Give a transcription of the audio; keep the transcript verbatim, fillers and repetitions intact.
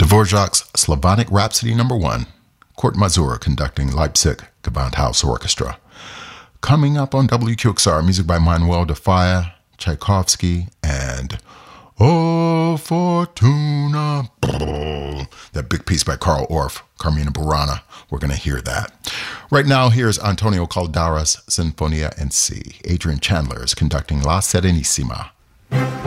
Dvorak's Slavonic Rhapsody Number One, Kurt Masur conducting Leipzig Gewandhaus Orchestra. Coming up on W Q X R, music by Manuel de Falla, Tchaikovsky, and Oh Fortuna. That big piece by Carl Orff, Carmina Burana. We're going to hear that. Right now, here's Antonio Caldara's Sinfonia in C. Adrian Chandler is conducting La Serenissima.